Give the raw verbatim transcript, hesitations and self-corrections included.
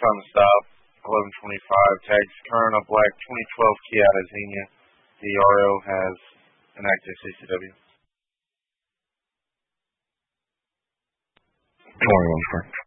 time to stop. eleven twenty-five. Tags current on black twenty twelve Kia Xenia. The R O has an active C C W. twenty-one,